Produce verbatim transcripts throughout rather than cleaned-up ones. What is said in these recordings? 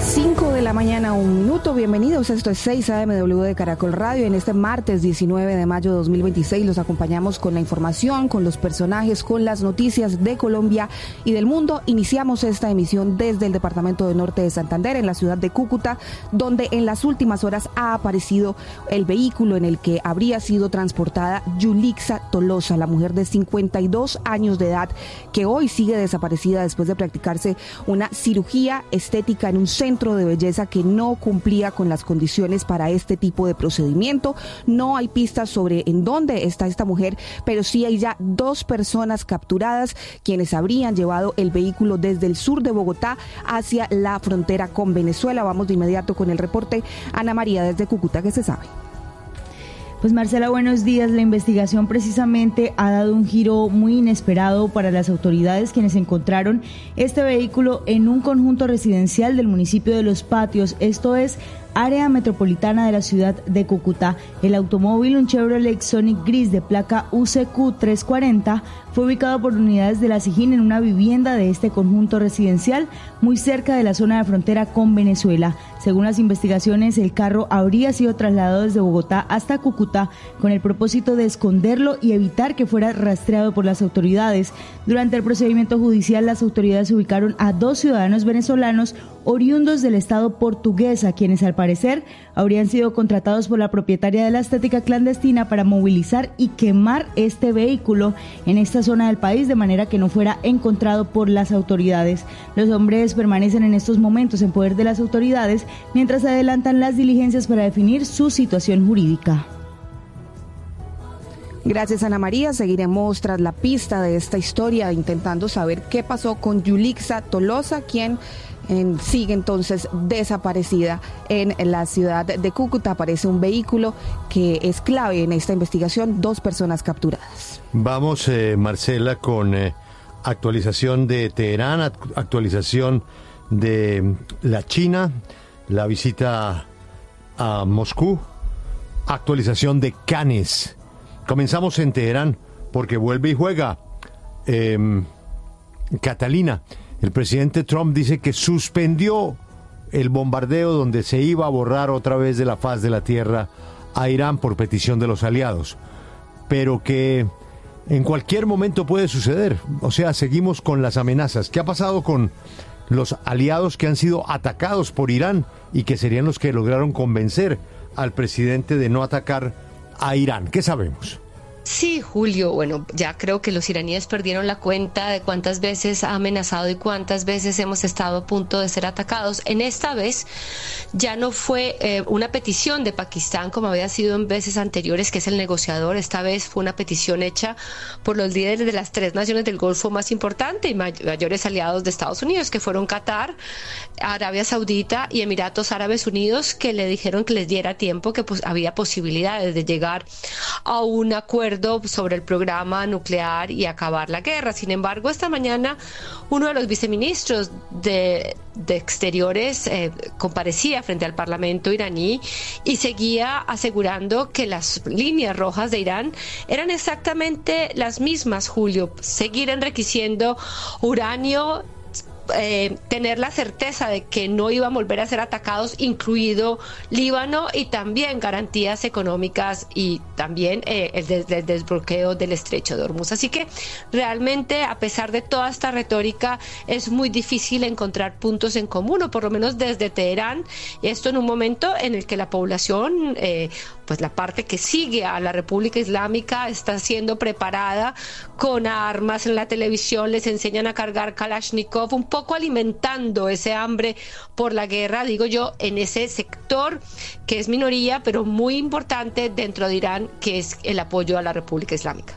cinco de la mañana, un minuto. Bienvenidos, esto es seis A M W de Caracol Radio. En este martes diecinueve de mayo de dos mil veintiséis los acompañamos con la información, con los personajes, con las noticias de Colombia y del mundo. Iniciamos esta emisión desde el departamento de Norte de Santander, en la ciudad de Cúcuta, donde en las últimas horas ha aparecido el vehículo en el que habría sido transportada Yulixa Tolosa, la mujer de cincuenta y dos años de edad, que hoy sigue desaparecida después de practicarse una cirugía estética en un centro de belleza que no cumplía con las condiciones para este tipo de procedimiento. No hay pistas sobre en dónde está esta mujer, pero sí hay ya dos personas capturadas quienes habrían llevado el vehículo desde el sur de Bogotá hacia la frontera con Venezuela. Vamos de inmediato con el reporte. Ana María, desde Cúcuta, ¿qué se sabe? Pues Marcela, buenos días. La investigación precisamente ha dado un giro muy inesperado para las autoridades, quienes encontraron este vehículo en un conjunto residencial del municipio de Los Patios, esto es área metropolitana de la ciudad de Cúcuta. El automóvil, un Chevrolet Sonic gris de placa U C Q trescientos cuarenta, fue ubicado por unidades de la SIJIN en una vivienda de este conjunto residencial muy cerca de la zona de frontera con Venezuela. Según las investigaciones, el carro habría sido trasladado desde Bogotá hasta Cúcuta con el propósito de esconderlo y evitar que fuera rastreado por las autoridades. Durante el procedimiento judicial, las autoridades ubicaron a dos ciudadanos venezolanos oriundos del estado portugués, a quienes al parecer habrían sido contratados por la propietaria de la estética clandestina para movilizar y quemar este vehículo en esta zona del país de manera que no fuera encontrado por las autoridades. Los hombres permanecen en estos momentos en poder de las autoridades mientras se adelantan las diligencias para definir su situación jurídica. Gracias, Ana María. Seguiremos tras la pista de esta historia, intentando saber qué pasó con Yulixa Tolosa, quien En, sigue entonces desaparecida en la ciudad de Cúcuta. Aparece un vehículo que es clave en esta investigación, dos personas capturadas. Vamos, eh, Marcela, con eh, actualización de Teherán, actualización de la China, la visita a Moscú, actualización de Cannes. Comenzamos en Teherán porque vuelve y juega eh, Catalina. El presidente Trump dice que suspendió el bombardeo donde se iba a borrar otra vez de la faz de la tierra a Irán por petición de los aliados, pero que en cualquier momento puede suceder. O sea, seguimos con las amenazas. ¿Qué ha pasado con los aliados que han sido atacados por Irán y que serían los que lograron convencer al presidente de no atacar a Irán? ¿Qué sabemos? Sí, Julio, bueno, ya creo que los iraníes perdieron la cuenta de cuántas veces ha amenazado y cuántas veces hemos estado a punto de ser atacados. En esta vez ya no fue eh, una petición de Pakistán como había sido en veces anteriores, que es el negociador. Esta vez fue una petición hecha por los líderes de las tres naciones del Golfo más importantes y may- mayores aliados de Estados Unidos, que fueron Qatar, Arabia Saudita y Emiratos Árabes Unidos, que le dijeron que les diera tiempo, que pues había posibilidades de llegar a un acuerdo sobre el programa nuclear y acabar la guerra. Sin embargo, esta mañana uno de los viceministros de, de Exteriores eh, comparecía frente al Parlamento iraní y seguía asegurando que las líneas rojas de Irán eran exactamente las mismas, Julio: seguir enriqueciendo uranio, Eh, tener la certeza de que no iban a volver a ser atacados, incluido Líbano, y también garantías económicas y también eh, el, des- el desbloqueo del estrecho de Hormuz. Así que realmente, a pesar de toda esta retórica, es muy difícil encontrar puntos en común, o por lo menos desde Teherán, esto en un momento en el que la población, eh, pues la parte que sigue a la República Islámica, está siendo preparada con armas. En la televisión les enseñan a cargar Kalashnikov, un poco alimentando ese hambre por la guerra, digo yo, en ese sector que es minoría, pero muy importante dentro de Irán, que es el apoyo a la República Islámica.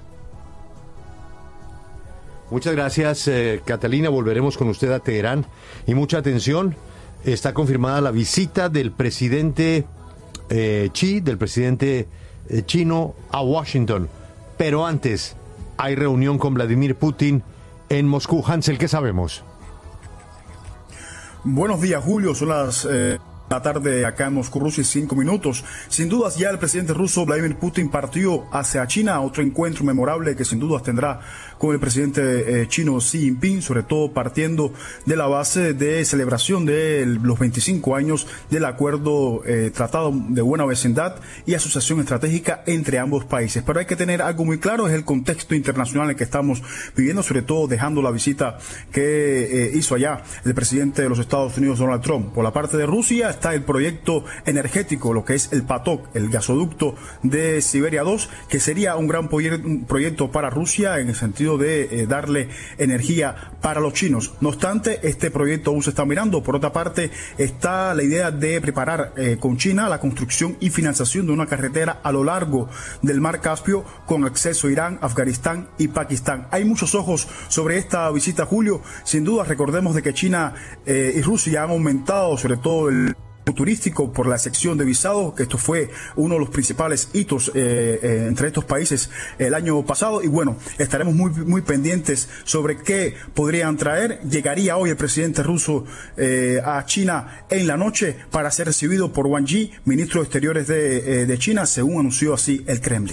Muchas gracias, eh, Catalina. Volveremos con usted a Teherán. Y mucha atención, está confirmada la visita del presidente eh, Xi, del presidente eh, chino a Washington. Pero antes, hay reunión con Vladimir Putin en Moscú. Hansel, ¿qué sabemos? Buenos días, Julio. Son las eh, La tarde acá en Moscú, Rusia, cinco minutos. Sin dudas ya el presidente ruso Vladimir Putin partió hacia China, otro encuentro memorable que sin dudas tendrá con el presidente eh, chino Xi Jinping, sobre todo partiendo de la base de celebración de los veinticinco años del acuerdo eh, Tratado de Buena Vecindad y Asociación Estratégica entre ambos países. Pero hay que tener algo muy claro, es el contexto internacional en el que estamos viviendo, sobre todo dejando la visita que eh, hizo allá el presidente de los Estados Unidos, Donald Trump. Por la parte de Rusia está el proyecto energético, lo que es el Patok, el gasoducto de Siberia dos, que sería un gran proyecto para Rusia en el sentido de eh, darle energía para los chinos. No obstante, este proyecto aún se está mirando. Por otra parte, está la idea de preparar eh, con China la construcción y financiación de una carretera a lo largo del mar Caspio con acceso a Irán, Afganistán y Pakistán. Hay muchos ojos sobre esta visita, Julio. Sin duda, recordemos de que China eh, y Rusia han aumentado sobre todo el turístico por la sección de visados, que esto fue uno de los principales hitos eh, eh, entre estos países el año pasado, y bueno, estaremos muy muy pendientes sobre qué podrían traer. Llegaría hoy el presidente ruso eh, a China en la noche para ser recibido por Wang Yi, ministro de Exteriores de, eh, de China, según anunció así el Kremlin.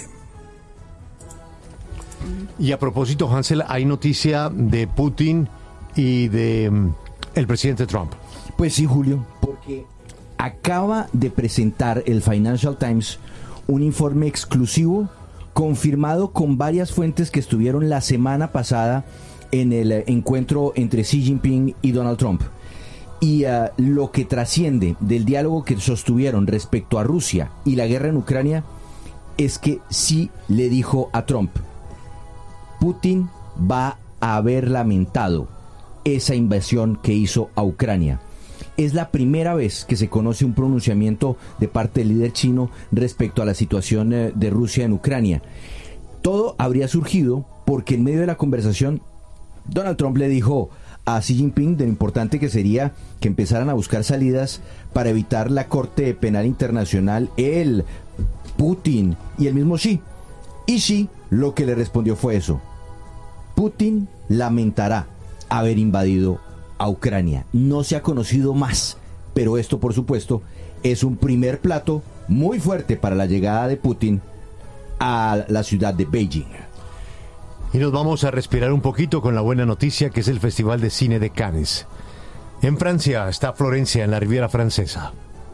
Y a propósito, Hansel, hay noticia de Putin y de um, el presidente Trump. Pues sí, Julio, porque acaba de presentar el Financial Times un informe exclusivo confirmado con varias fuentes que estuvieron la semana pasada en el encuentro entre Xi Jinping y Donald Trump. Y uh, lo que trasciende del diálogo que sostuvieron respecto a Rusia y la guerra en Ucrania es que Xi le dijo a Trump: Putin va a haber lamentado esa invasión que hizo a Ucrania. Es la primera vez que se conoce un pronunciamiento de parte del líder chino respecto a la situación de Rusia en Ucrania. Todo habría surgido porque en medio de la conversación Donald Trump le dijo a Xi Jinping de lo importante que sería que empezaran a buscar salidas para evitar la Corte Penal Internacional, él, Putin y el mismo Xi. Y Xi lo que le respondió fue eso: Putin lamentará haber invadido a Ucrania. No se ha conocido más, pero esto, por supuesto, es un primer plato muy fuerte para la llegada de Putin a la ciudad de Beijing. Y nos vamos a respirar un poquito con la buena noticia, que es el Festival de Cine de Cannes. En Francia está Florencia, en la Riviera Francesa.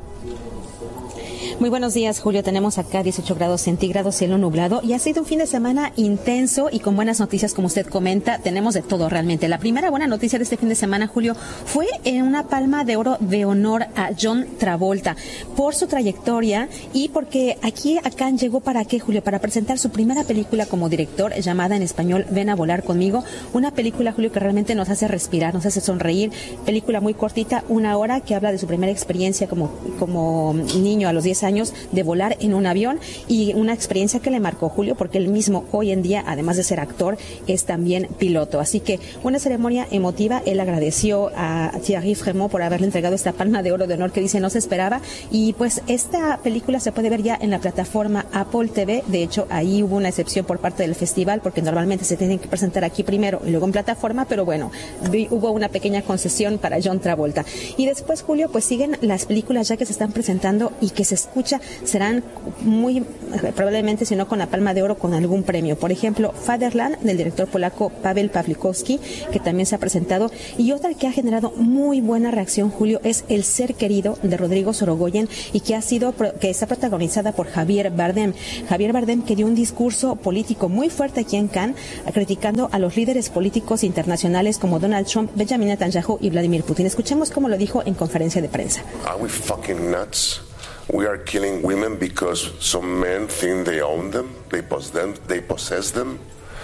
Muy buenos días, Julio. Tenemos acá dieciocho grados centígrados, cielo nublado, y ha sido un fin de semana intenso y con buenas noticias, como usted comenta. Tenemos de todo realmente. La primera buena noticia de este fin de semana, Julio, fue en una palma de oro de honor a John Travolta por su trayectoria y porque aquí a Cannes llegó para qué, Julio, para presentar su primera película como director, llamada en español Ven a volar conmigo. Una película, Julio, que realmente nos hace respirar, nos hace sonreír. Película muy cortita, una hora, que habla de su primera experiencia como, como niño a los diez años de volar en un avión, y una experiencia que le marcó, Julio, porque él mismo hoy en día, además de ser actor, es también piloto. Así que una ceremonia emotiva. Él agradeció a Thierry Frémaux por haberle entregado esta palma de oro de honor que dice no se esperaba, y pues esta película se puede ver ya en la plataforma Apple T V. De hecho, ahí hubo una excepción por parte del festival, porque normalmente se tienen que presentar aquí primero y luego en plataforma, pero bueno, hubo una pequeña concesión para John Travolta. Y después, Julio, pues siguen las películas ya que se están presentando y que se escuchan, serán muy probablemente, si no con la palma de oro, con algún premio. Por ejemplo, Fatherland, del director polaco Paweł Pawlikowski, que también se ha presentado, y otra que ha generado muy buena reacción, Julio, es El ser querido, de Rodrigo Sorogoyen, y que ha sido que está protagonizada por Javier Bardem. Javier Bardem, que dio un discurso político muy fuerte aquí en Cannes, criticando a los líderes políticos internacionales como Donald Trump, Benjamin Netanyahu y Vladimir Putin. Escuchemos cómo lo dijo en conferencia de prensa. Are we fucking nuts? We are killing women because some men think they own them, they possess them, they possess them.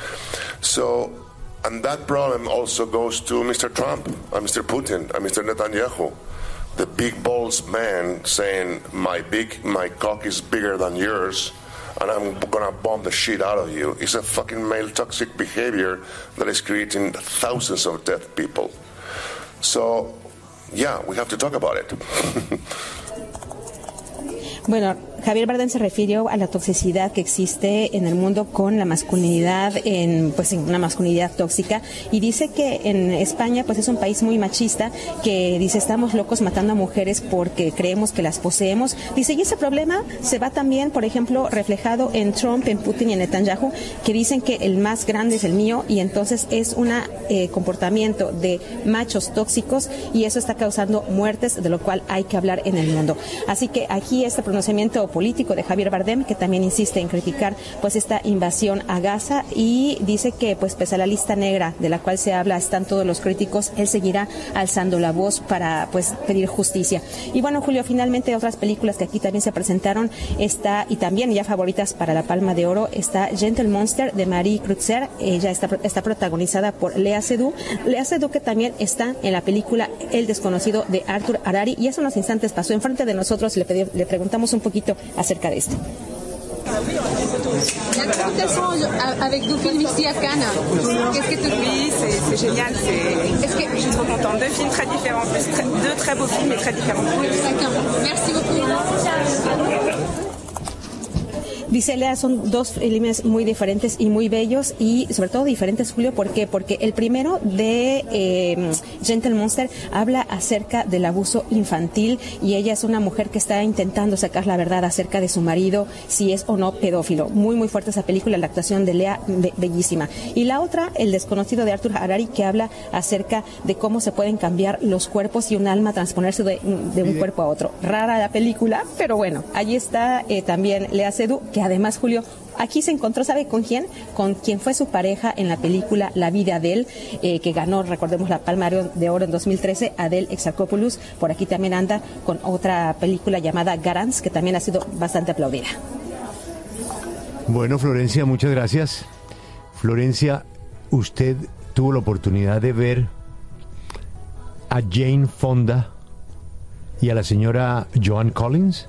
So, and that problem also goes to Mister Trump, and Mister Putin, and Mister Netanyahu, the big balls man saying my big, my cock is bigger than yours, and I'm gonna bomb the shit out of you. It's a fucking male toxic behavior that is creating thousands of dead people. So, yeah, we have to talk about it. Bueno, Javier Bardem se refirió a la toxicidad que existe en el mundo con la masculinidad, en pues en una masculinidad tóxica, y dice que en España pues es un país muy machista, que dice estamos locos matando a mujeres porque creemos que las poseemos. Dice, y ese problema se va también, por ejemplo, reflejado en Trump, en Putin y en Netanyahu, que dicen que el más grande es el mío, y entonces es un eh, comportamiento de machos tóxicos, y eso está causando muertes, de lo cual hay que hablar en el mundo. Así que aquí este pronunciamiento político de Javier Bardem, que también insiste en criticar pues esta invasión a Gaza, y dice que pues pese a la lista negra de la cual se habla, están todos los críticos, él seguirá alzando la voz para pues pedir justicia. Y bueno, Julio, finalmente otras películas que aquí también se presentaron, está, y también ya favoritas para la Palma de Oro, está Gentle Monster de Marie Kreutzer. Ella está, está protagonizada por Lea Seydoux. Lea Seydoux, que también está en la película El desconocido de Arthur Harari, y hace unos instantes pasó enfrente de nosotros y le, pedí, le preguntamos un poquito acerca de esto. La confrontation avec deux films ici à Cannes. Qu'est-ce que tu Oui, c'est, c'est génial. C'est... Est-ce que je suis trop contente. Deux films très différents, en plus, très, deux très beaux films et très différents. Oui, chacun. Merci beaucoup. Dice Lea, son dos filmes muy diferentes y muy bellos, y sobre todo diferentes, Julio, ¿por qué? Porque el primero de eh, Gentle Monster habla acerca del abuso infantil, y ella es una mujer que está intentando sacar la verdad acerca de su marido, si es o no pedófilo. Muy, muy fuerte esa película, la actuación de Lea, be- bellísima. Y la otra, El desconocido de Arthur Harari, que habla acerca de cómo se pueden cambiar los cuerpos y un alma transponerse de, de un cuerpo a otro. Rara la película, pero bueno, allí está eh, también Lea Seydoux, que además, Julio, aquí se encontró, ¿sabe con quién? Con quien fue su pareja en la película La vida de él, eh, que ganó, recordemos, la Palma de Oro en dos mil trece, Adele Exarchopoulos. Por aquí también anda con otra película llamada Garance, que también ha sido bastante aplaudida. Bueno, Florencia, muchas gracias. Florencia, usted tuvo la oportunidad de ver a Jane Fonda y a la señora Joan Collins.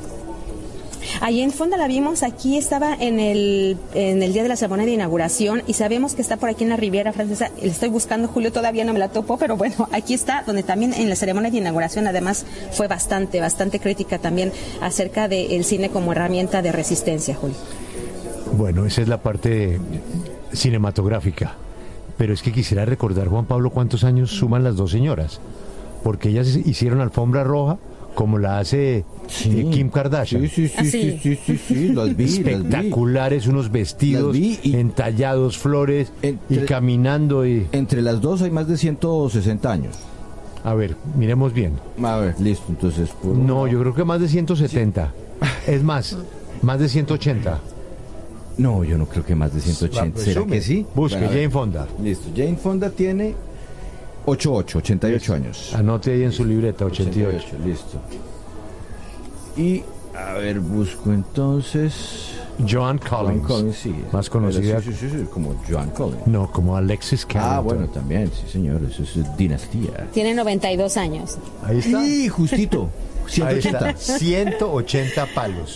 Ahí en Fonda la vimos, aquí estaba en el en el día de la ceremonia de inauguración, y sabemos que está por aquí en la Riviera Francesa. Le estoy buscando, Julio, todavía no me la topo, pero bueno, aquí está, donde también en la ceremonia de inauguración además fue bastante, bastante crítica también acerca del cine como herramienta de resistencia, Julio. Bueno, esa es la parte cinematográfica, pero es que quisiera recordar, Juan Pablo, cuántos años suman las dos señoras, porque ellas hicieron alfombra roja como la hace sí. eh, Kim Kardashian. Sí, sí, sí, sí, sí, sí, sí, las vi, espectaculares, las vi. Unos vestidos y, entallados, flores, entre, y caminando. Y... Entre las dos hay más de ciento sesenta años. A ver, miremos bien. A ver, listo, entonces... Por... No, yo creo que más de ciento setenta. Sí. Es más, más de ciento ochenta. No, yo no creo que más de ciento ochenta. ¿Será Resume. que sí? Busque, bueno, Jane Fonda. Listo, Jane Fonda tiene... ochenta y ocho, ochenta y ocho años. Anote ahí en su libreta, ochenta y ocho. ochenta y ocho, listo. Y, a ver, busco entonces... Joan Collins. Joan Collins, sí. Más conocida. Sí, sí, sí, sí, como Joan Collins. No, como Alexis Carrington. Ah, bueno, también, sí, señor, eso es dinastía. Tiene noventa y dos años. Ahí está. Sí, justito. ciento ochenta. Ahí está. ciento ochenta palos.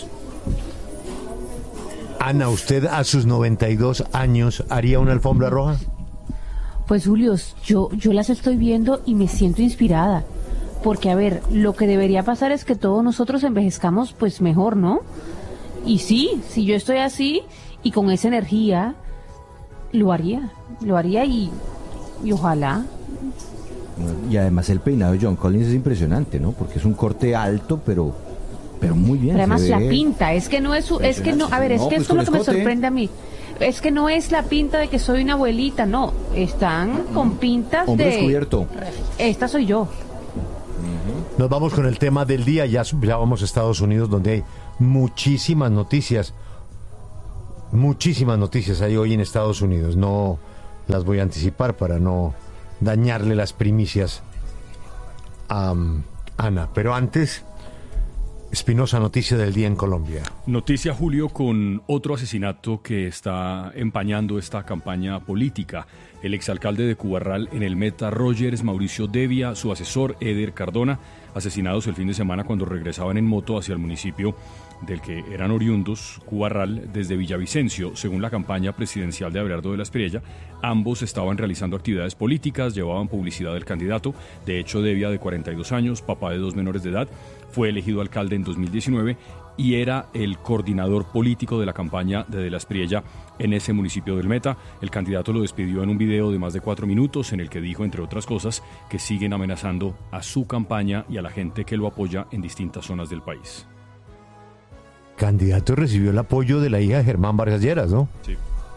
Ana, ¿usted a sus noventa y dos años haría una alfombra roja? Pues, Julio, yo, yo las estoy viendo y me siento inspirada. Porque, a ver, lo que debería pasar es que todos nosotros envejezcamos, pues, mejor, ¿no? Y sí, si yo estoy así y con esa energía, lo haría. Lo haría y, y ojalá. Y además el peinado de John Collins es impresionante, ¿no? Porque es un corte alto, pero, pero muy bien. Pero además se la ve pinta, es que no es... Es que no, a ver, es no, que pues esto es lo que me escote. sorprende a mí. Es que no es la pinta de que soy una abuelita, no. Están con pintas Hombre de... descubierto. Esta soy yo. Nos vamos con el tema del día, ya, ya vamos a Estados Unidos, donde hay muchísimas noticias, muchísimas noticias hay hoy en Estados Unidos. No las voy a anticipar para no dañarle las primicias a um, Ana, pero antes, Espinosa, noticia del día en Colombia. Noticia, Julio, con otro asesinato que está empañando esta campaña política. El exalcalde de Cubarral en el Meta, Rogers Mauricio Devia, su asesor Eder Cardona, asesinados el fin de semana cuando regresaban en moto hacia el municipio del que eran oriundos, Cubarral, desde Villavicencio. Según la campaña presidencial de Abelardo de la Espriella, ambos estaban realizando actividades políticas, llevaban publicidad del candidato. De hecho, Devia, de cuarenta y dos años, papá de dos menores de edad, fue elegido alcalde en dos mil diecinueve y era el coordinador político de la campaña de De la Espriella en ese municipio del Meta. El candidato lo despidió en un video de más de cuatro minutos en el que dijo, entre otras cosas, que siguen amenazando a su campaña y a la gente que lo apoya en distintas zonas del país. Candidato recibió el apoyo de la hija de Germán Vargas Lleras, ¿no? Sí.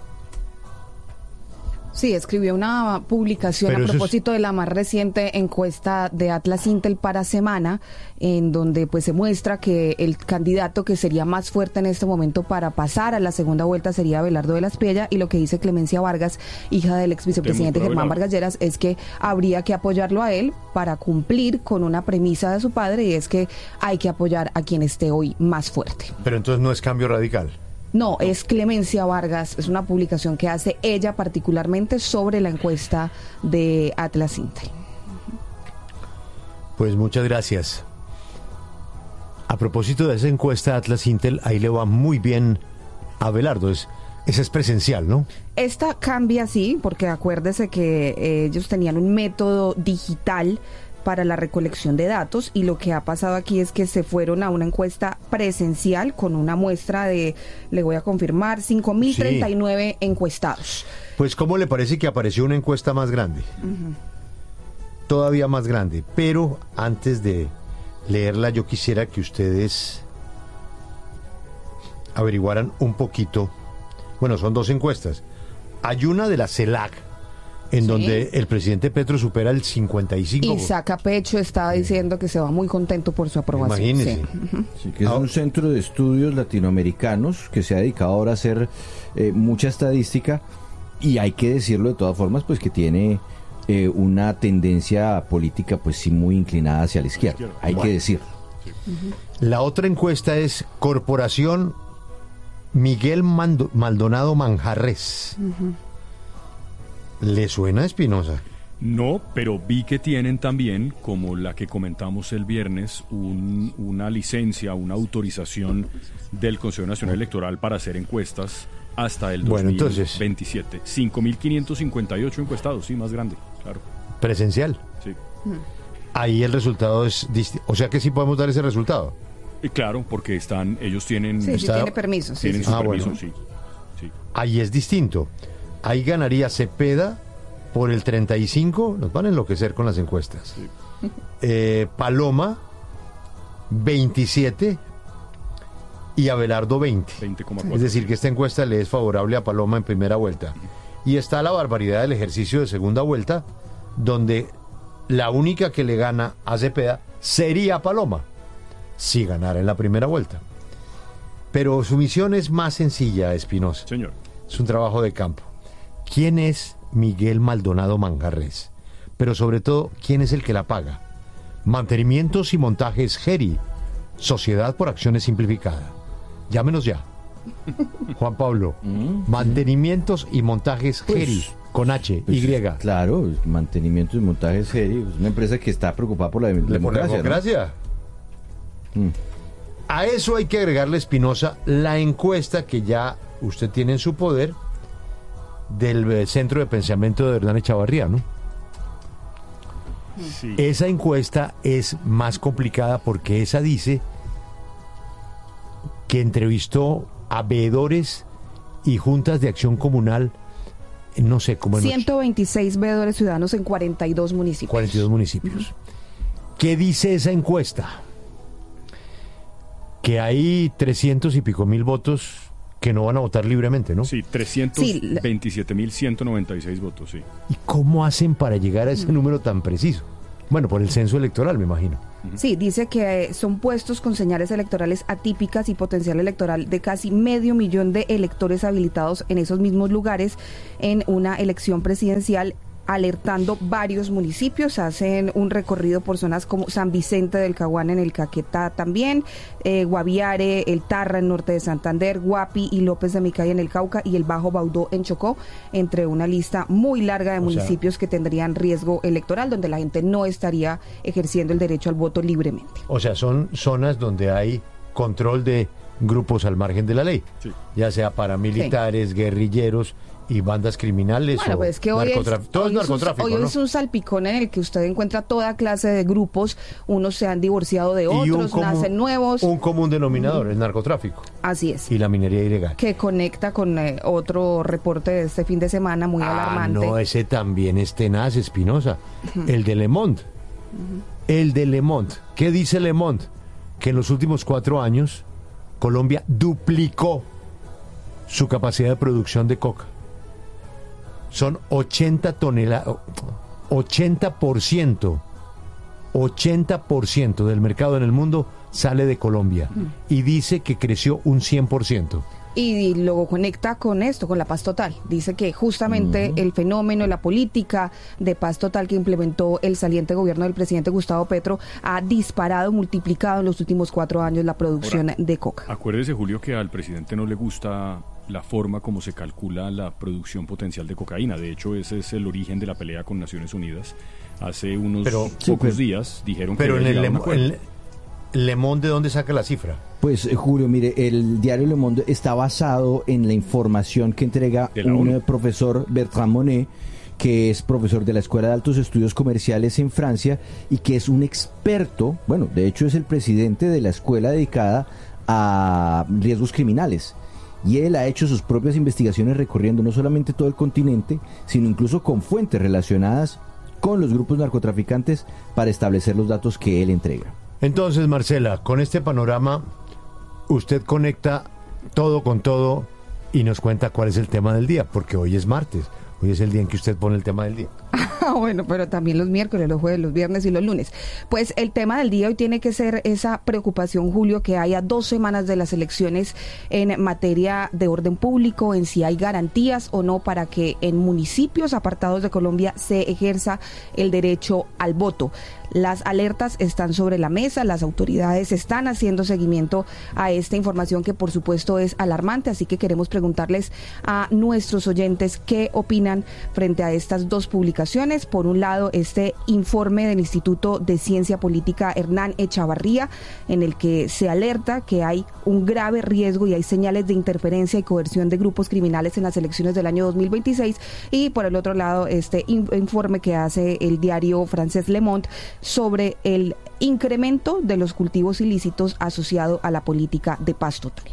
Sí, escribió una publicación Pero a eso propósito es... de la más reciente encuesta de Atlas Intel para Semana, en donde pues se muestra que el candidato que sería más fuerte en este momento para pasar a la segunda vuelta sería Abelardo de la Espriella, y lo que dice Clemencia Vargas, hija del ex vicepresidente Germán Vargas Lleras, es que habría que apoyarlo a él para cumplir con una premisa de su padre, y es que hay que apoyar a quien esté hoy más fuerte. Pero entonces no es Cambio Radical. No, es Clemencia Vargas, es una publicación que hace ella particularmente sobre la encuesta de Atlas Intel. Pues muchas gracias. A propósito de esa encuesta de Atlas Intel, ahí le va muy bien a Abelardo. Es, esa es presencial, ¿no? Esta cambia, sí, porque acuérdese que eh, ellos tenían un método digital para la recolección de datos, y lo que ha pasado aquí es que se fueron a una encuesta presencial con una muestra de, le voy a confirmar, cinco mil treinta y nueve sí. encuestados. Pues ¿cómo le parece que apareció una encuesta más grande? Uh-huh. Todavía más grande, pero antes de leerla yo quisiera que ustedes averiguaran un poquito. Bueno, son dos encuestas. Hay una de la CELAC, en sí. donde el presidente Petro supera el cincuenta y cinco. Y saca pecho, está diciendo que se va muy contento por su aprobación. Imagínese. Sí. Sí, que es un centro de estudios latinoamericanos que se ha dedicado ahora a hacer eh, mucha estadística, y hay que decirlo de todas formas, pues que tiene eh, una tendencia política pues sí muy inclinada hacia la izquierda. izquierda. Hay bueno. que decirlo. Sí. Uh-huh. La otra encuesta es Corporación Miguel Mando- Maldonado Manjarres. Uh-huh. ¿Le suena, Espinosa? No, pero vi que tienen también, como la que comentamos el viernes, un, una licencia, una autorización del Consejo Nacional Electoral para hacer encuestas hasta el bueno, dos mil veintisiete. Entonces, cinco mil quinientos cincuenta y ocho encuestados, sí, más grande, claro. ¿Presencial? Sí. Ahí el resultado es distinto. O sea que sí podemos dar ese resultado. Y claro, porque están, ellos tienen... Sí, está, sí tiene permiso. Sí, tienen sí. su Ah, permiso, bueno. sí, sí. Ahí es distinto. Ahí ganaría Cepeda por el treinta y cinco, nos van a enloquecer con las encuestas. Sí. Eh, Paloma, veintisiete, y Abelardo, veinte. veinte coma cuatro. Es decir, que esta encuesta le es favorable a Paloma en primera vuelta. Y está la barbaridad del ejercicio de segunda vuelta, donde la única que le gana a Cepeda sería Paloma, si ganara en la primera vuelta. Pero su misión es más sencilla, Espinosa. Señor. Es un trabajo de campo. ¿Quién es Miguel Maldonado Manjarres? Pero sobre todo, ¿quién es el que la paga? Mantenimientos y montajes Geri, Sociedad por Acciones Simplificada. Llámenos ya. Juan Pablo, Mantenimientos y montajes pues, Geri, con H, pues, Y. Claro, mantenimientos y montajes Geri, es una empresa que está preocupada por la democracia. Por la democracia. ¿No? Mm. A eso hay que agregarle, Espinosa, la encuesta que ya usted tiene en su poder, del Centro de Pensamiento de Hernán Echavarría, ¿no? Sí. Esa encuesta es más complicada porque esa dice que entrevistó a veedores y juntas de acción comunal, no sé cómo... ciento veintiséis veedores ciudadanos en cuarenta y dos municipios. cuarenta y dos municipios. Uh-huh. ¿Qué dice esa encuesta? Que hay trescientos y pico mil votos que no van a votar libremente, ¿no? Sí, trescientos veintisiete mil ciento noventa y seis votos, sí. ¿Y cómo hacen para llegar a ese mm. número tan preciso? Bueno, por el censo electoral, me imagino. Sí, dice que son puestos con señales electorales atípicas y potencial electoral de casi medio millón de electores habilitados en esos mismos lugares en una elección presidencial, alertando varios municipios. Hacen un recorrido por zonas como San Vicente del Caguán en el Caquetá también, eh, Guaviare, el Tarra en norte de Santander, Guapi y López de Micay en el Cauca y el Bajo Baudó en Chocó, entre una lista muy larga de o municipios sea, que tendrían riesgo electoral, donde la gente no estaría ejerciendo el derecho al voto libremente. O sea, son zonas donde hay control de grupos al margen de la ley, sí. ya sea paramilitares, sí. guerrilleros y bandas criminales. Bueno, o pues es que hoy, es, todo hoy, es narcotráfico, hoy ¿no? es un salpicón en el que usted encuentra toda clase de grupos, unos se han divorciado de otros, común, nacen nuevos. Un común denominador, uh-huh. el narcotráfico. Así es. Y la minería ilegal. Que conecta con eh, otro reporte de este fin de semana muy ah, alarmante. No, ese también es tenaz, Espinosa. Uh-huh. El de Le Monde. Uh-huh. El de Le Monde. ¿Qué dice Le Monde? Que en los últimos cuatro años Colombia duplicó su capacidad de producción de coca. Son ochenta toneladas, ochenta por ciento, ochenta por ciento del mercado en el mundo sale de Colombia mm. y dice que creció un cien por ciento. Y luego conecta con esto, con la paz total. Dice que justamente uh-huh. el fenómeno, la política de paz total que implementó el saliente gobierno del presidente Gustavo Petro ha disparado, multiplicado en los últimos cuatro años la producción Ahora, de coca. Acuérdese, Julio, que al presidente no le gusta la forma como se calcula la producción potencial de cocaína. De hecho, ese es el origen de la pelea con Naciones Unidas. Hace unos pero, pocos sí, pero, días dijeron pero que... Pero en el, el Le Monde, ¿de dónde saca la cifra? Pues, eh, Julio, mire, el diario Le Monde está basado en la información que entrega un eh, profesor, Bertrand Monet, que es profesor de la Escuela de Altos Estudios Comerciales en Francia y que es un experto, bueno, de hecho es el presidente de la escuela dedicada a riesgos criminales. Y él ha hecho sus propias investigaciones recorriendo no solamente todo el continente, sino incluso con fuentes relacionadas con los grupos narcotraficantes para establecer los datos que él entrega. Entonces, Marcela, con este panorama, usted conecta todo con todo y nos cuenta cuál es el tema del día, porque hoy es martes, hoy es el día en que usted pone el tema del día. Bueno, pero también los miércoles, los jueves, los viernes y los lunes. Pues el tema del día hoy tiene que ser esa preocupación, Julio, que haya dos semanas de las elecciones en materia de orden público, en si hay garantías o no para que en municipios apartados de Colombia se ejerza el derecho al voto. Las alertas están sobre la mesa, las autoridades están haciendo seguimiento a esta información que por supuesto es alarmante, así que queremos preguntarles a nuestros oyentes qué opinan frente a estas dos publicaciones. Por un lado, este informe del Instituto de Ciencia Política Hernán Echavarría, en el que se alerta que hay un grave riesgo y hay señales de interferencia y coerción de grupos criminales en las elecciones del año dos mil veintiséis, y por el otro lado, este informe que hace el diario francés Le Monde sobre el incremento de los cultivos ilícitos asociado a la política de paz total.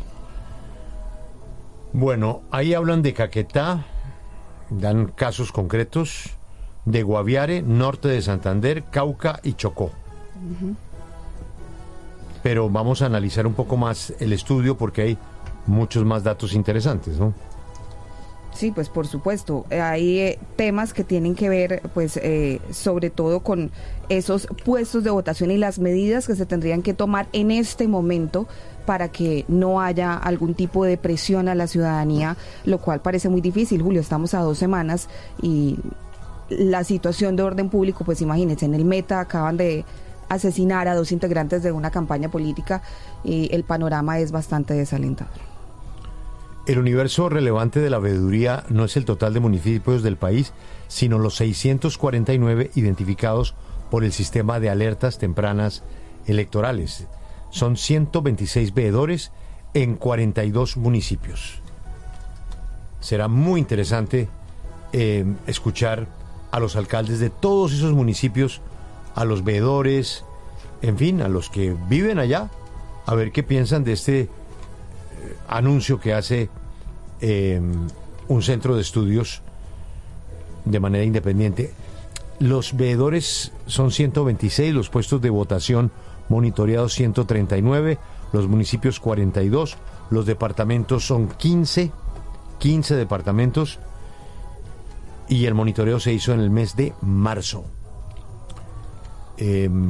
Bueno, ahí hablan de Caquetá, dan casos concretos de Guaviare, norte de Santander, Cauca y Chocó. Uh-huh. Pero vamos a analizar un poco más el estudio porque hay muchos más datos interesantes, ¿no? Sí, pues por supuesto, hay eh, temas que tienen que ver, pues, eh, sobre todo con esos puestos de votación y las medidas que se tendrían que tomar en este momento para que no haya algún tipo de presión a la ciudadanía, lo cual parece muy difícil, Julio, estamos a dos semanas y la situación de orden público, pues imagínense, en el Meta acaban de asesinar a dos integrantes de una campaña política y el panorama es bastante desalentador. El universo relevante de la veeduría no es el total de municipios del país, sino los seiscientos cuarenta y nueve identificados por el sistema de alertas tempranas electorales. Son ciento veintiséis veedores en cuarenta y dos municipios. Será muy interesante eh, escuchar a los alcaldes de todos esos municipios, a los veedores, en fin, a los que viven allá, a ver qué piensan de este eh, anuncio que hace eh, un centro de estudios de manera independiente. Los veedores son ciento veintiséis, los puestos de votación monitoreados ciento treinta y nueve, los municipios cuarenta y dos, los departamentos son quince, quince departamentos, y el monitoreo se hizo en el mes de marzo. Eh,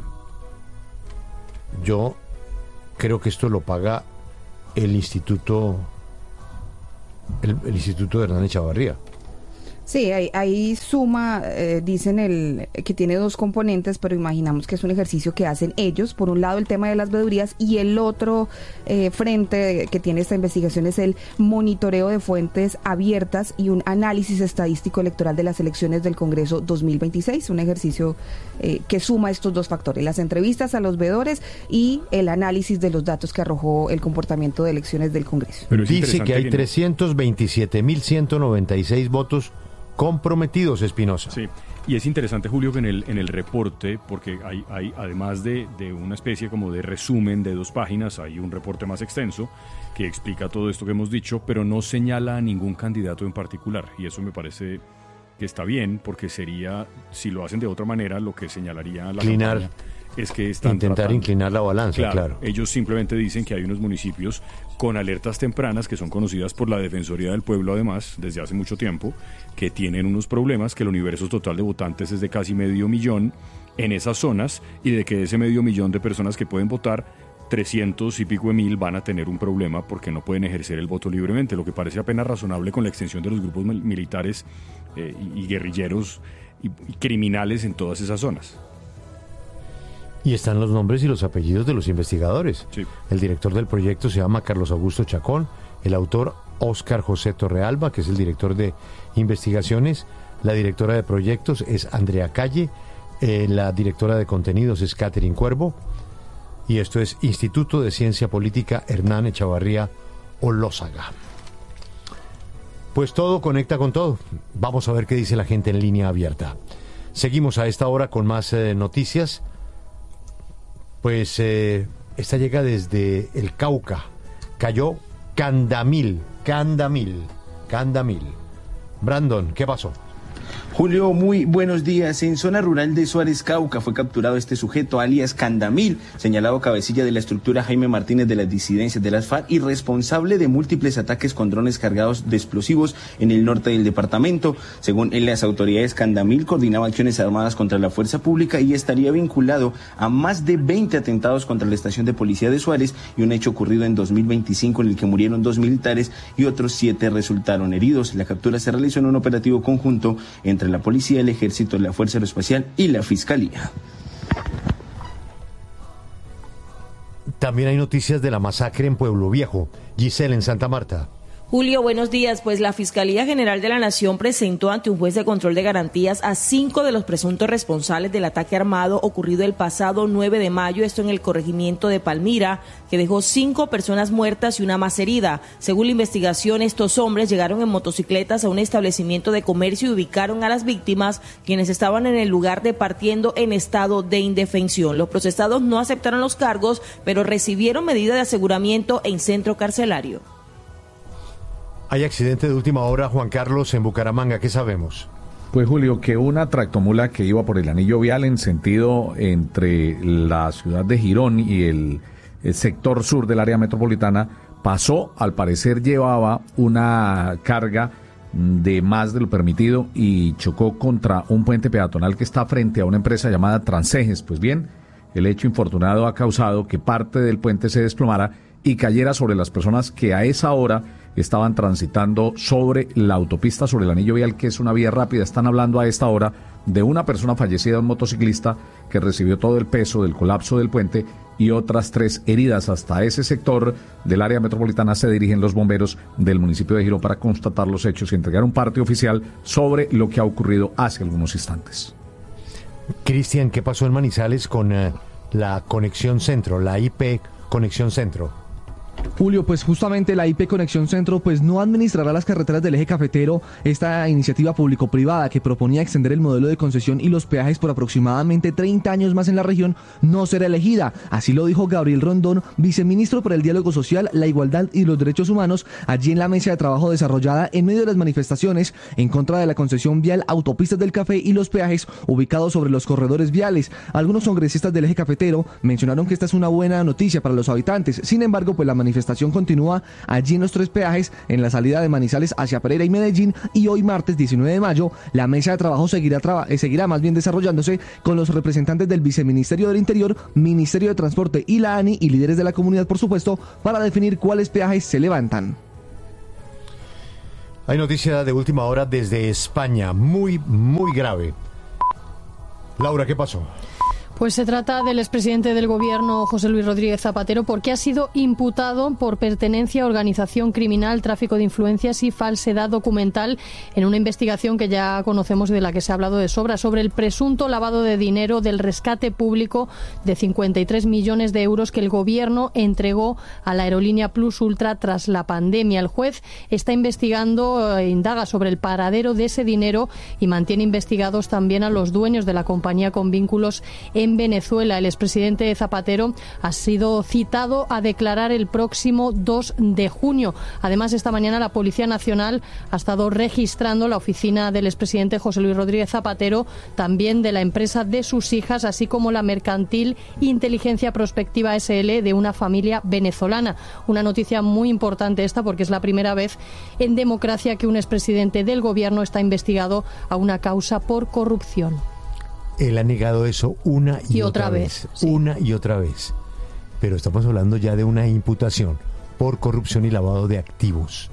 yo creo que esto lo paga el Instituto el, el Instituto de Hernán Echavarría. Sí, ahí, ahí suma, eh, dicen el que tiene dos componentes, pero imaginamos que es un ejercicio que hacen ellos. Por un lado el tema de las veedurías y el otro eh, frente que tiene esta investigación es el monitoreo de fuentes abiertas y un análisis estadístico electoral de las elecciones del Congreso dos mil veintiséis, un ejercicio eh, que suma estos dos factores, las entrevistas a los veedores y el análisis de los datos que arrojó el comportamiento de elecciones del Congreso. Dice que hay trescientos veintisiete mil ciento noventa y seis votos comprometidos, Espinosa. Sí, y es interesante, Julio, que en el, en el reporte, porque hay, hay además de, de una especie como de resumen de dos páginas, hay un reporte más extenso que explica todo esto que hemos dicho, pero no señala a ningún candidato en particular, y eso me parece que está bien, porque sería, si lo hacen de otra manera, lo que señalaría la Inclinar. campaña es que están Intentar tratando, inclinar la balanza, claro, claro. Ellos simplemente dicen que hay unos municipios con alertas tempranas que son conocidas por la Defensoría del Pueblo, además, desde hace mucho tiempo, que tienen unos problemas, que el universo total de votantes es de casi medio millón en esas zonas, y de que ese medio millón de personas que pueden votar, trescientos y pico de mil van a tener un problema porque no pueden ejercer el voto libremente, lo que parece apenas razonable con la extensión de los grupos militares eh, y, y guerrilleros y, y criminales en todas esas zonas. Y están los nombres y los apellidos de los investigadores. Sí. El director del proyecto se llama Carlos Augusto Chacón, el autor Óscar José Torrealba, que es el director de investigaciones, la directora de proyectos es Andrea Calle, eh, la directora de contenidos es Catherine Cuervo, y esto es Instituto de Ciencia Política Hernán Echavarría Olózaga. Pues todo conecta con todo. Vamos a ver qué dice la gente en línea abierta. Seguimos a esta hora con más eh, noticias. Pues eh, esta llega desde el Cauca. Cayó Candamil, Candamil, Candamil. Brandon, ¿qué pasó? Julio, muy buenos días. En zona rural de Suárez, Cauca, fue capturado este sujeto, alias Candamil, señalado cabecilla de la estructura Jaime Martínez de las disidencias de las FARC y responsable de múltiples ataques con drones cargados de explosivos en el norte del departamento. Según las autoridades, Candamil coordinaba acciones armadas contra la fuerza pública y estaría vinculado a más de veinte atentados contra la estación de policía de Suárez y un hecho ocurrido en dos mil veinticinco en el que murieron dos militares y otros siete resultaron heridos. La captura se realizó en un operativo conjunto entre la policía, el ejército, la fuerza aeroespacial y la fiscalía. También hay noticias de la masacre en Pueblo Viejo. Giselle, en Santa Marta. Julio, buenos días. Pues la Fiscalía General de la Nación presentó ante un juez de control de garantías a cinco de los presuntos responsables del ataque armado ocurrido el pasado nueve de mayo, esto en el corregimiento de Palmira, que dejó cinco personas muertas y una más herida. Según la investigación, estos hombres llegaron en motocicletas a un establecimiento de comercio y ubicaron a las víctimas, quienes estaban en el lugar departiendo en estado de indefensión. Los procesados no aceptaron los cargos, pero recibieron medida de aseguramiento en centro carcelario. Hay accidente de última hora, Juan Carlos, en Bucaramanga. ¿Qué sabemos? Pues, Julio, que una tractomula que iba por el anillo vial en sentido entre la ciudad de Girón y el, el sector sur del área metropolitana pasó, al parecer llevaba una carga de más de lo permitido y chocó contra un puente peatonal que está frente a una empresa llamada Transejes. Pues bien, el hecho infortunado ha causado que parte del puente se desplomara y cayera sobre las personas que a esa hora estaban transitando sobre la autopista, sobre el anillo vial, que es una vía rápida. Están hablando a esta hora de una persona fallecida, un motociclista que recibió todo el peso del colapso del puente y otras tres heridas. Hasta ese sector del área metropolitana se dirigen los bomberos del municipio de Girón para constatar los hechos y entregar un parte oficial sobre lo que ha ocurrido hace algunos instantes. Cristian, ¿qué pasó en Manizales con uh, la Conexión Centro, la I P Conexión Centro? Julio, pues justamente la I P Conexión Centro pues no administrará las carreteras del eje cafetero. Esta iniciativa público-privada que proponía extender el modelo de concesión y los peajes por aproximadamente treinta años más en la región no será elegida. Así lo dijo Gabriel Rondón, viceministro para el Diálogo Social, la Igualdad y los Derechos Humanos, allí en la mesa de trabajo desarrollada en medio de las manifestaciones en contra de la concesión vial, autopistas del café y los peajes ubicados sobre los corredores viales. Algunos congresistas del eje cafetero mencionaron que esta es una buena noticia para los habitantes. Sin embargo, pues la manifestación continúa allí en los tres peajes en la salida de Manizales hacia Pereira y Medellín, y hoy martes diecinueve de mayo la mesa de trabajo seguirá, traba, eh, seguirá más bien desarrollándose con los representantes del Viceministerio del Interior, Ministerio de Transporte y la ANI y líderes de la comunidad, por supuesto, para definir cuáles peajes se levantan. Hay noticia de última hora desde España, muy, muy grave. Laura, ¿qué pasó? Pues se trata del expresidente del gobierno, José Luis Rodríguez Zapatero, porque ha sido imputado por pertenencia a organización criminal, tráfico de influencias y falsedad documental en una investigación que ya conocemos y de la que se ha hablado de sobra sobre el presunto lavado de dinero del rescate público de cincuenta y tres millones de euros que el gobierno entregó a la aerolínea Plus Ultra tras la pandemia. El juez está investigando, eh, indaga sobre el paradero de ese dinero y mantiene investigados también a los dueños de la compañía con vínculos en En Venezuela. El expresidente Zapatero ha sido citado a declarar el próximo dos de junio. Además, esta mañana la Policía Nacional ha estado registrando la oficina del expresidente José Luis Rodríguez Zapatero, también de la empresa de sus hijas, así como la mercantil Inteligencia Prospectiva S L de una familia venezolana. Una noticia muy importante esta, porque es la primera vez en democracia que un expresidente del gobierno está investigado a una causa por corrupción. Él ha negado eso una y, y otra, otra vez, vez sí. una y otra vez. Pero estamos hablando ya de una imputación por corrupción y lavado de activos.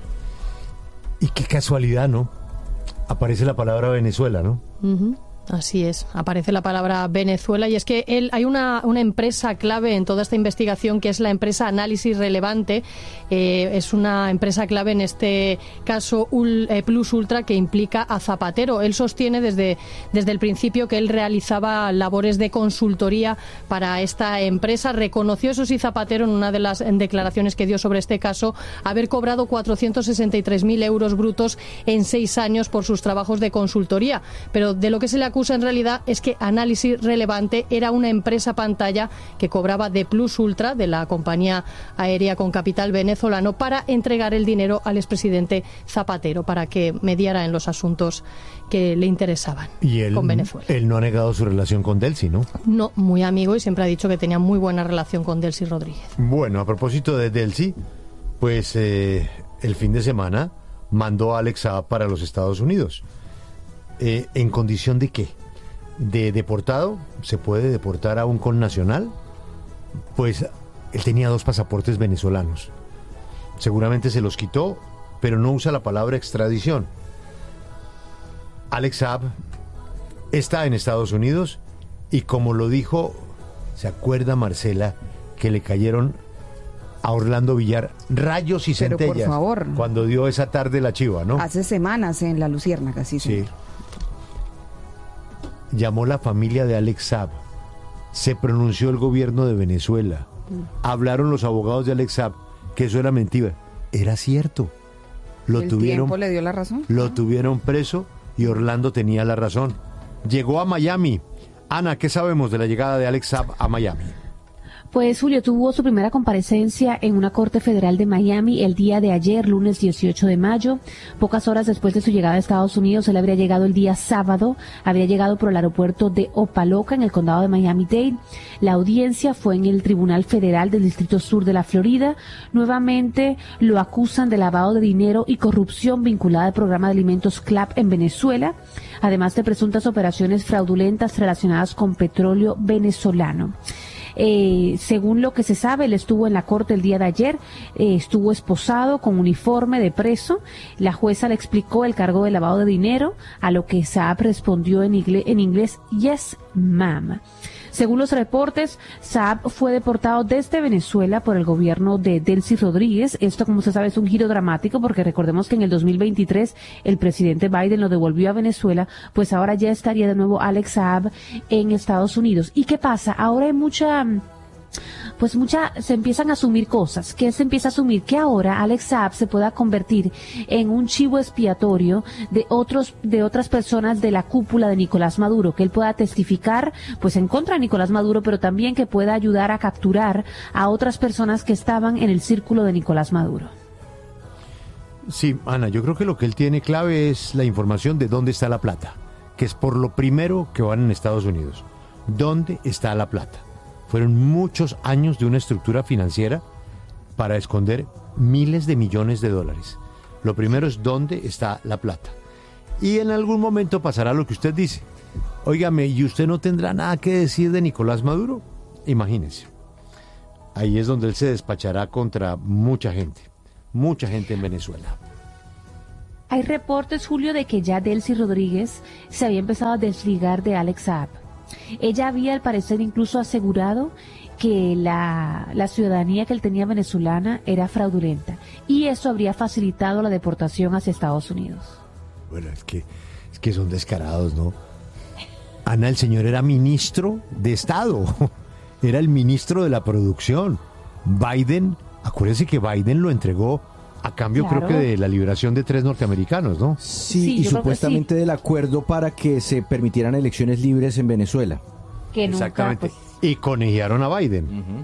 Y qué casualidad, ¿no? Aparece la palabra Venezuela, ¿no? Uh-huh. Así es, aparece la palabra Venezuela y es que él, hay una, una empresa clave en toda esta investigación que es la empresa Análisis Relevante. Eh, es una empresa clave en este caso Ul, eh, Plus Ultra que implica a Zapatero. Él sostiene desde, desde el principio que él realizaba labores de consultoría para esta empresa. Reconoció, eso sí, Zapatero en una de las declaraciones que dio sobre este caso haber cobrado cuatrocientos sesenta y tres mil euros brutos en seis años por sus trabajos de consultoría. Pero de lo que se le acusa en realidad es que Análisis Relevante era una empresa pantalla que cobraba de Plus Ultra, de la compañía aérea con capital venezolano, para entregar el dinero al expresidente Zapatero para que mediara en los asuntos que le interesaban y él, con Venezuela. Él no ha negado su relación con Delcy, ¿no? No, muy amigo, y siempre ha dicho que tenía muy buena relación con Delcy Rodríguez. Bueno, a propósito de Delcy, pues eh, el fin de semana mandó a Alex Saab para los Estados Unidos. Eh, ¿En condición de qué? ¿De deportado? ¿Se puede deportar a un connacional? Pues él tenía dos pasaportes venezolanos. Seguramente se los quitó, pero no usa la palabra extradición. Alex Saab está en Estados Unidos y, como lo dijo, ¿se acuerda Marcela que le cayeron a Orlando Villar rayos y Pero centellas? por favor. Cuando dio esa tarde la chiva, ¿no? Hace semanas en La Luciérnaga, sí, sí. Llamó la familia de Alex Saab, se pronunció el gobierno de Venezuela, mm. hablaron los abogados de Alex Saab que eso era mentira. Era cierto. Lo ¿El tuvieron, tiempo le dio la razón? Lo ah. tuvieron preso y Orlando tenía la razón. Llegó a Miami. Ana, ¿qué sabemos de la llegada de Alex Saab a Miami? Pues Julio tuvo su primera comparecencia en una corte federal de Miami el día de ayer, lunes dieciocho de mayo. Pocas horas después de su llegada a Estados Unidos, él habría llegado el día sábado, habría llegado por el aeropuerto de Opa-locka en el condado de Miami-Dade. La audiencia fue en el Tribunal Federal del Distrito Sur de la Florida. Nuevamente lo acusan de lavado de dinero y corrupción vinculada al programa de alimentos CLAP en Venezuela, además de presuntas operaciones fraudulentas relacionadas con petróleo venezolano. Eh, según lo que se sabe, él estuvo en la corte el día de ayer, eh, estuvo esposado con uniforme de preso. La jueza le explicó el cargo de lavado de dinero, a lo que Saab respondió en inglés, en inglés yes, ma'am. Según los reportes, Saab fue deportado desde Venezuela por el gobierno de Delcy Rodríguez. Esto, como se sabe, es un giro dramático porque recordemos que en el dos mil veintitrés el presidente Biden lo devolvió a Venezuela, pues ahora ya estaría de nuevo Alex Saab en Estados Unidos. ¿Y qué pasa? Ahora hay mucha... pues mucha, se empiezan a asumir cosas, que se empieza a asumir que ahora Alex Saab se pueda convertir en un chivo expiatorio de otros, de otras personas de la cúpula de Nicolás Maduro, que él pueda testificar pues en contra de Nicolás Maduro, pero también que pueda ayudar a capturar a otras personas que estaban en el círculo de Nicolás Maduro. Sí, Ana, yo creo que lo que él tiene clave es la información de dónde está la plata, que es por lo primero que van en Estados Unidos. ¿Dónde está la plata? Fueron muchos años de una estructura financiera para esconder miles de millones de dólares. Lo primero es dónde está la plata. Y en algún momento pasará lo que usted dice. Óigame, ¿y usted no tendrá nada que decir de Nicolás Maduro? Imagínense. Ahí es donde él se despachará contra mucha gente. Mucha gente en Venezuela. Hay reportes, Julio, de que ya Delcy Rodríguez se había empezado a desligar de Alex Saab. Ella había, al parecer, incluso asegurado que la, la ciudadanía que él tenía venezolana era fraudulenta, y eso habría facilitado la deportación hacia Estados Unidos. Bueno, es que, es que son descarados, ¿no? Ana, el señor era ministro de Estado, era el ministro de la producción. Biden, acuérdense que Biden lo entregó a cambio, claro, creo que de la liberación de tres norteamericanos, ¿no? Sí, sí y supuestamente sí. del acuerdo para que se permitieran elecciones libres en Venezuela. Que nunca, exactamente. Pues... Y conejearon a Biden. Uh-huh.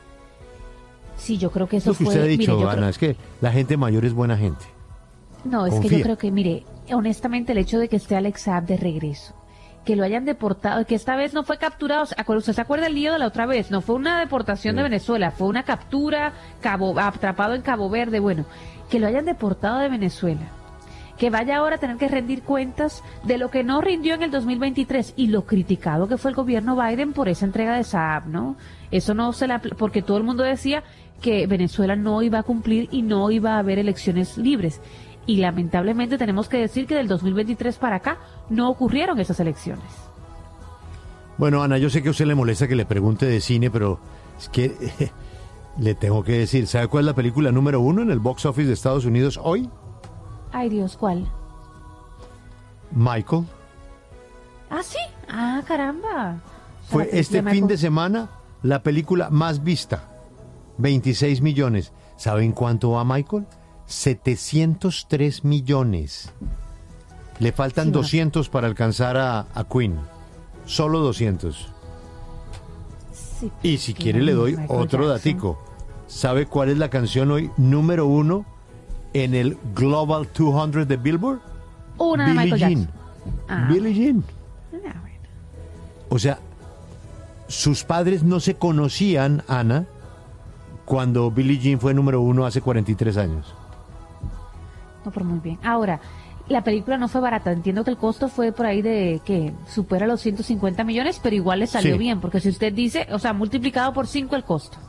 Sí, yo creo que eso Lo que fue... usted ha dicho, mire, Ana, creo... es que la gente mayor es buena gente. No, es Confía. que yo creo que, mire, honestamente el hecho de que esté Alex Saab de regreso, que lo hayan deportado, que esta vez no fue capturado, ¿usted se acuerda el lío de la otra vez? No fue una deportación sí. de Venezuela, fue una captura, Cabo, atrapado en Cabo Verde, bueno, que lo hayan deportado de Venezuela, que vaya ahora a tener que rendir cuentas de lo que no rindió en el dos mil veintitrés y lo criticado que fue el gobierno Biden por esa entrega de Saab, ¿no? Eso no se la... porque todo el mundo decía que Venezuela no iba a cumplir y no iba a haber elecciones libres. Y lamentablemente tenemos que decir que del dos mil veintitrés para acá no ocurrieron esas elecciones. Bueno, Ana, yo sé que a usted le molesta que le pregunte de cine, pero es que eh, le tengo que decir, ¿sabe cuál es la película número uno en el box office de Estados Unidos hoy? Ay, Dios, ¿cuál? Michael. Ah, sí. Ah, caramba. Fue este de fin de semana la película más vista. veintiséis millones. ¿Saben cuánto va Michael? setecientos tres millones. Le faltan sí, doscientos para alcanzar a, a Queen. Solo doscientos. Sí, y si quiere le doy Michael otro Jackson. Datico. ¿Sabe cuál es la canción hoy número uno en el Global doscientos de Billboard? Una de Michael Jackson. Ah. Billie Jean. Ah, bueno. O sea, sus padres no se conocían, Ana, cuando Billie Jean fue número uno hace cuarenta y tres años. No, pero muy bien. Ahora, la película no fue barata. Entiendo que el costo fue por ahí de que supera los ciento cincuenta millones, pero igual le salió sí. bien, porque si usted dice, o sea, multiplicado por cinco el costo.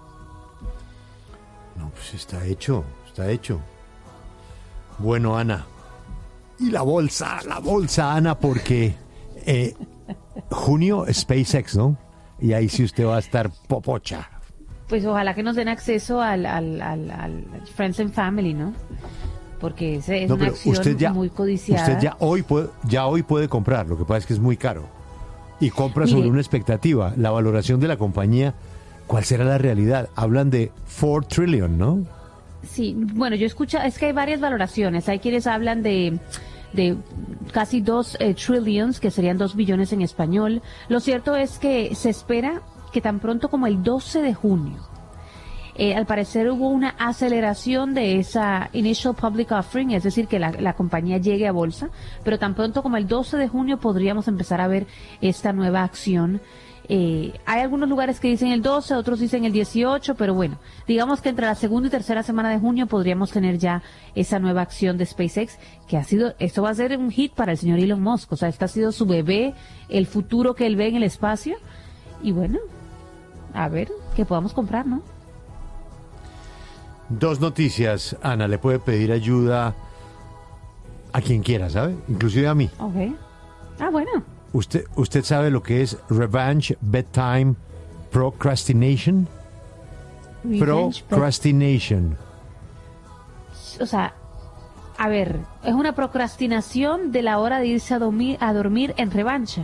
No, pues está hecho, está hecho. Bueno, Ana. Y la bolsa, la bolsa, Ana, porque eh, junio SpaceX, ¿no? Y ahí sí usted va a estar popocha. Pues ojalá que nos den acceso al, al, al, al Friends and Family, ¿no? Porque es, es no, una acción usted ya, muy codiciada. Usted ya hoy, puede, ya hoy puede comprar, lo que pasa es que es muy caro. Y compra Mire, sobre una expectativa, la valoración de la compañía, ¿cuál será la realidad? Hablan de cuatro trillion, ¿no? Sí, bueno, yo escucho, es que hay varias valoraciones. Hay quienes hablan de... de casi dos eh, trillions, que serían dos billones en español. Lo cierto es que se espera que tan pronto como el doce de junio, eh, al parecer hubo una aceleración de esa initial public offering, es decir, que la, la compañía llegue a bolsa, pero tan pronto como el doce de junio podríamos empezar a ver esta nueva acción. Eh, hay algunos lugares que dicen el doce, otros dicen el dieciocho, pero bueno, digamos que entre la segunda y tercera semana de junio podríamos tener ya esa nueva acción de SpaceX, que ha sido, esto va a ser un hit para el señor Elon Musk, o sea, este ha sido su bebé, el futuro que él ve en el espacio, y bueno, a ver, que podamos comprar, ¿no? Dos noticias, Ana, le puede pedir ayuda a quien quiera, ¿sabe? Inclusive a mí. Ok. Ah, bueno. ¿Usted, ¿Usted sabe lo que es Revenge Bedtime Procrastination? Revenge Procrastination. O sea, a ver, es una procrastinación de la hora de irse a dormir, a dormir en revancha.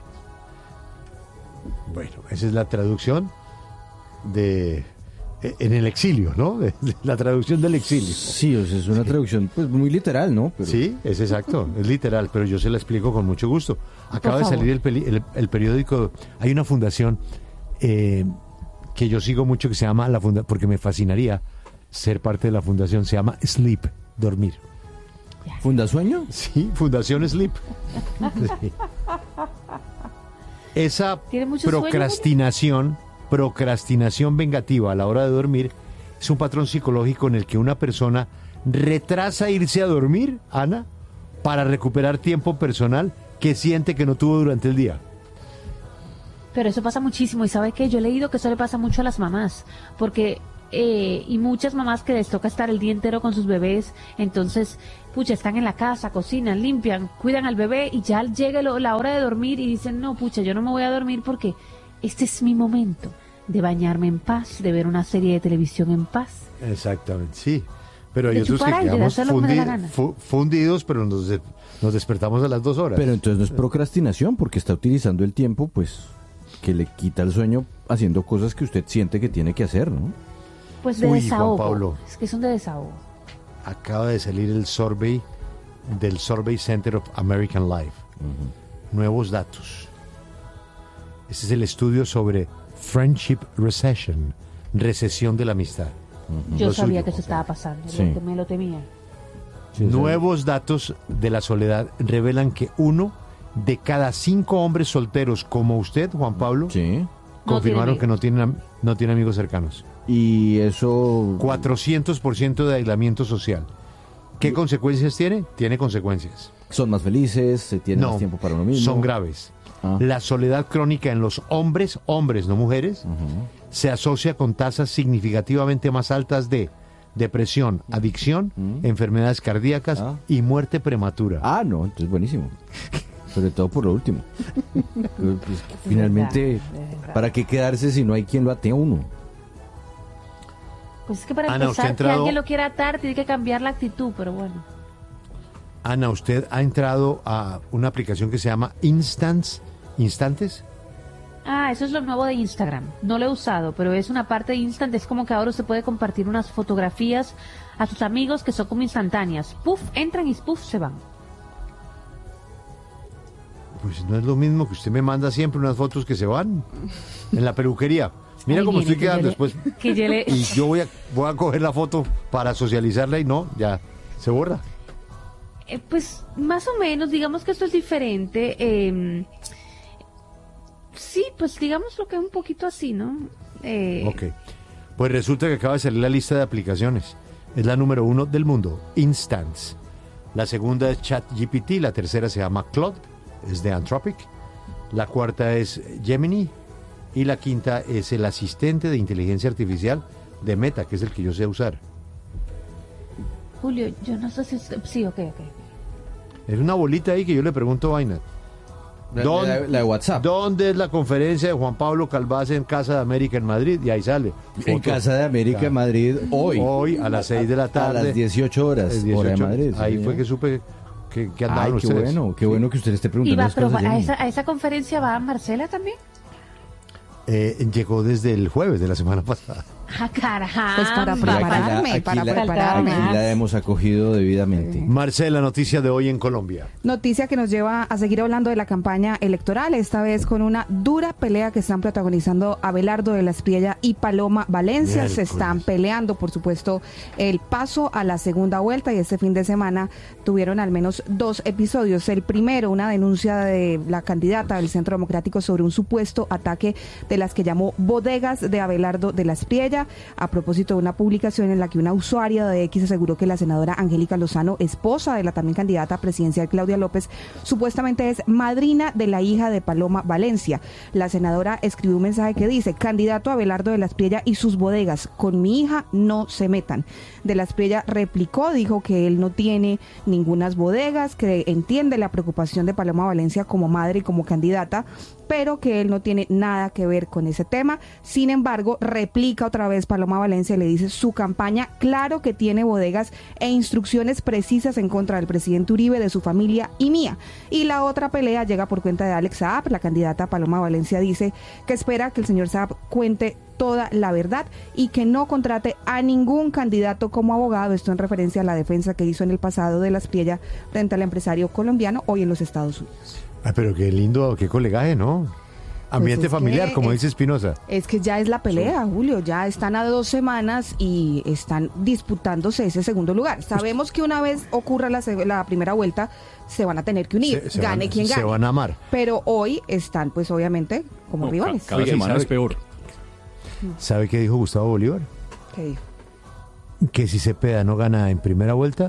Bueno, esa es la traducción de... en el exilio, ¿no? La traducción del exilio. Sí, o sea, es una sí. traducción pues muy literal, ¿no? Pero... Sí, es exacto, es literal, pero yo se la explico con mucho gusto. Acaba de salir el, peli, el, el periódico, hay una fundación eh, que yo sigo mucho que se llama, la funda, porque me fascinaría ser parte de la fundación, se llama Sleep, dormir. ¿Fundasueño? Sí, Fundación Sleep. Sí. Esa procrastinación... Sueño? Procrastinación vengativa a la hora de dormir es un patrón psicológico en el que una persona retrasa irse a dormir, Ana, para recuperar tiempo personal que siente que no tuvo durante el día. Pero eso pasa muchísimo, y ¿sabe qué? Yo he leído que eso le pasa mucho a las mamás, porque eh, y muchas mamás que les toca estar el día entero con sus bebés, entonces, pucha, están en la casa, cocinan, limpian, cuidan al bebé y ya llega lo, la hora de dormir y dicen, no, pucha, yo no me voy a dormir porque este es mi momento de bañarme en paz, de ver una serie de televisión en paz. Exactamente, sí. Pero hay De otros que chupar aire, de quedamos hacer lo que me dé la fundi- gana. fu- fundidos, pero nos, de- nos despertamos a las dos horas. Pero entonces no es procrastinación, porque está utilizando el tiempo, pues, que le quita el sueño haciendo cosas que usted siente que tiene que hacer, ¿no? Pues de Uy, desahogo. Juan Pablo. Es que son de desahogo. Acaba de salir el survey del Survey Center of American Life. Nuevos datos. Este es el estudio sobre Friendship Recession, recesión de la amistad. Yo Lo sabía suyo. que eso estaba pasando, Sí. lo- me lo temía. Nuevos datos de la soledad revelan que uno de cada cinco hombres solteros como usted, Juan Pablo, confirmaron No tiene que no tienen, am- no tiene amigos cercanos. Y eso... cuatrocientos por ciento de aislamiento social. ¿Qué consecuencias tiene? Tiene consecuencias. Son más felices, se tiene No, más tiempo para uno mismo. son graves. Ah. La soledad crónica en los hombres, hombres, no mujeres, se asocia con tasas significativamente más altas de depresión, adicción, enfermedades cardíacas y muerte prematura. Ah, no, entonces buenísimo. Sobre todo por lo último. Pues, finalmente, ¿para qué quedarse si no hay quien lo ate a uno? Pues es que para Ana, usted ha empezar, entrado- que alguien lo quiera atar, tiene que cambiar la actitud, pero bueno. Ana, usted ha entrado a una aplicación que se llama Instants, Instantes. Ah, eso es lo nuevo de Instagram. No lo he usado, pero es una parte de Instant. Es como que ahora usted puede compartir unas fotografías a sus amigos que son como instantáneas. Puf, entran y puf, se van. Pues no es lo mismo que usted me manda siempre unas fotos que se van en la peluquería. Mira Ay, cómo viene, estoy que quedando yo le- después. que yo le- Y yo voy a, voy a coger la foto para socializarla y no, ya se borra. Eh, pues más o menos, digamos que esto es diferente. eh, sí, pues digamos lo que es un poquito así, ¿no? Eh, Ok. Pues resulta que acaba de salir la lista de aplicaciones. Es la número uno del mundo, Instants. La segunda es ChatGPT, la tercera se llama Claude, es de Anthropic. La cuarta es Gemini y la quinta es el asistente de inteligencia artificial de Meta, que es el que yo sé usar. Julio, yo no sé si... usted- Sí, ok, ok. Es una bolita ahí que yo le pregunto vaina. La- ¿Dónde- la- la de WhatsApp. ¿Dónde es la conferencia de Juan Pablo Calvás en Casa de América en Madrid? Y ahí sale. En Foto. Casa de América en Madrid, hoy. Hoy a las seis de la tarde. A las dieciocho horas, Es dieciocho. hora de Madrid. Ahí sí, fue señor. que supe que, que andaban Ay, qué ustedes. bueno, qué bueno que usted le esté ¿Y preguntando va, las pero cosas. va- a, Jenny. esa, a esa conferencia va Marcela también? Eh, llegó desde el jueves de la semana pasada. Ah, caramba. Pues para Y aquí la- prepararme, aquí para la- prepararme. Aquí la hemos acogido debidamente. Marcela, noticia de hoy en Colombia. Noticia que nos lleva a seguir hablando de la campaña electoral, esta vez con una dura pelea que están protagonizando Abelardo de la Espriella y Paloma Valencia. Miércoles. Se están peleando, por supuesto, el paso a la segunda vuelta y este fin de semana tuvieron al menos dos episodios. El primero, una denuncia de la candidata del Centro Democrático sobre un supuesto ataque de las que llamó bodegas de Abelardo de la Espriella, a propósito de una publicación en la que una usuaria de X aseguró que la senadora Angélica Lozano, esposa de la también candidata presidencial Claudia López, supuestamente es madrina de la hija de Paloma Valencia. La senadora escribió un mensaje que dice: candidato Abelardo de la Espriella y sus bodegas, con mi hija no se metan. De la Espriella replicó, dijo que él no tiene ningunas bodegas, que entiende la preocupación de Paloma Valencia como madre y como candidata, pero que él no tiene nada que ver con ese tema. Sin embargo, replica otra vez Paloma Valencia y le dice: su campaña, claro que tiene bodegas e instrucciones precisas en contra del presidente Uribe, de su familia y mía. Y la otra pelea llega por cuenta de Alex Saab. La candidata Paloma Valencia dice que espera que el señor Saab cuente toda la verdad y que no contrate a ningún candidato como abogado. Esto en referencia a la defensa que hizo en el pasado de la Espriella frente al empresario colombiano, hoy en los Estados Unidos. Ah, pero qué lindo, qué colegaje, ¿no? Ambiente Pues es familiar, que como es- dice Espinosa. Es que ya es la pelea, Julio, ya están a dos semanas y están disputándose ese segundo lugar. Sabemos que una vez ocurra la, se- la primera vuelta, se van a tener que unir, Se- se gane van- quien se gane. van a amar. Pero hoy están, pues obviamente, como No, rivales. ca- cada Oiga, ¿y semana sabe- es peor. ¿Sabe qué dijo Gustavo Bolívar? ¿Qué dijo? Que si Cepeda no gana en primera vuelta,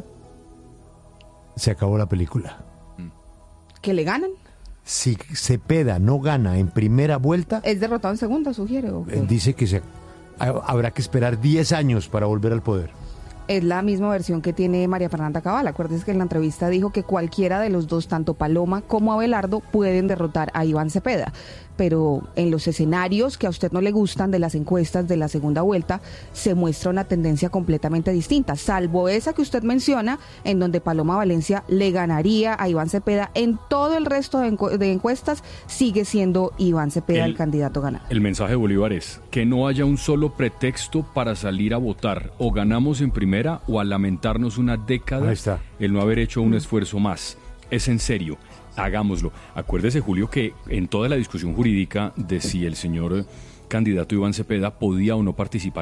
se acabó la película. ¿Que le ganan? Si Cepeda no gana en primera vuelta, ¿Es derrotado en segunda, sugiere? ¿o qué? eh, dice que se, habrá que esperar diez años para volver al poder. Es la misma versión que tiene María Fernanda Cabal. Acuérdense que en la entrevista dijo que cualquiera de los dos, tanto Paloma como Abelardo, pueden derrotar a Iván Cepeda. Pero en los escenarios que a usted no le gustan de las encuestas de la segunda vuelta, se muestra una tendencia completamente distinta, salvo esa que usted menciona, en donde Paloma Valencia le ganaría a Iván Cepeda. En todo el resto de, encu- de encuestas sigue siendo Iván Cepeda el, el candidato ganador. El mensaje de Bolívar es que no haya un solo pretexto para salir a votar. O ganamos en primera o a lamentarnos una década el no haber hecho un esfuerzo más. Es en serio. Hagámoslo. Acuérdese, Julio, que en toda la discusión jurídica de si el señor candidato Iván Cepeda podía o no participar